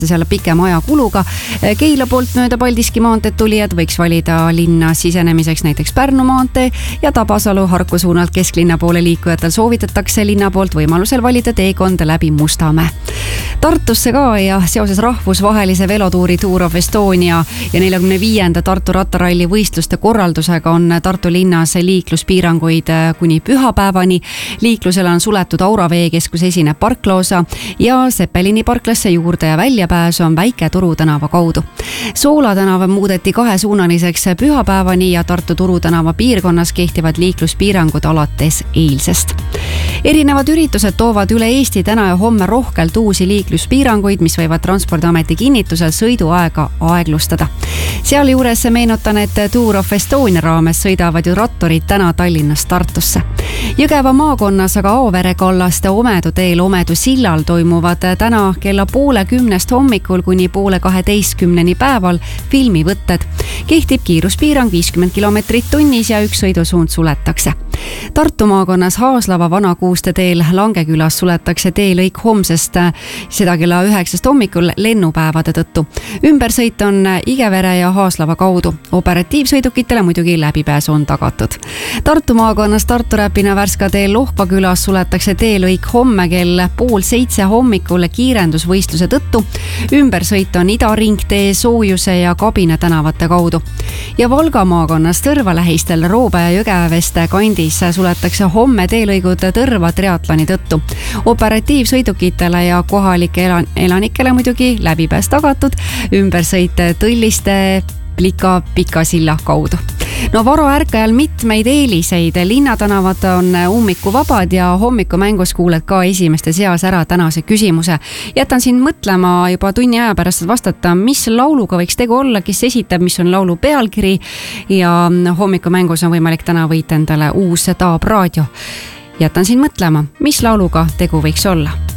seal pikema ajakuluga. Keila poolt mööda Paldiski maanteed tulijad võiks valida linna sisenemiseks näiteks Pärnu maantee ja Tabasalu Harku suunalt kesklinna poole liikujatel soovitatakse linna poolt võimalusel valida teekonda läbi Mustamäe. Tartusse ka ja seoses rahvusvahelise velotuuri Tour of Estonia ja 45. Tartu rattaralli võistluste korraldusega on Tartu linnas liikluspiiranguid kuni pühapäevani. Liiklusele on suletud Aura veekeskus esineb parkloosa ja Seppelini parklasse juurde ja väljapääsu on Väike Turu tänava kaudu. Soola tänava muudeti kahesuunaliseks pühapäevani ja Tartu Turu tänava piirkonnas kehtivad liikluspiirangud alates eilsest. Erinevad üritused toovad üle Eesti täna ja homme rohkelt uusi liikluspiiranguid, mis võivad Transpordiameti kinnitusel sõiduaega aeglustada. Sealjuures meenutan, et Tour of Estonia raames sõidavad ju ratturid täna Tallinnast Tartusse. Jõgeva maakonnas aga Aovere kallaste Omedu teel Omedu sillal toimuvad täna kella 9:30 hommikul kuni 11:30 päeval filmivõtted. Kehtib kiiruspiirang 50 kilomeetrit tunnis ja üks sõidusuund suletakse. Tartu maakonnas Haaslava Vanakuuste teel Langekülas suletakse teelõik homsest, seda kella 9 hommikul lennupäevade tõttu. Ümbersõit on Igevere ja Haaslava kaudu. Operatiivsõidukitele muidugi läbipääs on tagatud. Tartu maakonnas Tartu-Räpina Värska teel Lohva külas suletakse teelõik homme kell 6:30 hommikul kiirendusvõistluse tõttu. Ümbersõit on Ida-ringtee, Soojuse ja Kabina tänavate kaudu. Ja Valga maakonnas Tõrva lähistel Roobe ja Jõgeveste kandis suletakse homme teelõigud Tõrva triatloni tõttu. Operatiivsõidukitele ja kohalike elanikele muidugi läbipääs tagatud. Ümbersõit Tõlliste Pika silla kaudu. No varaärkajal mitmeid eeliseid. Linnatänavad on ummikuvabad ja hommikumängus kuuled ka esimeste seas ära tänase küsimuse. Jätan siin mõtlema juba tunni aja pärast vastata, mis lauluga võiks tegu olla, kes esitab, mis on laulu pealkiri ja hommikumängus on võimalik täna võita endale uus Taab raadio. Jätan siin mõtlema, mis lauluga tegu võiks olla.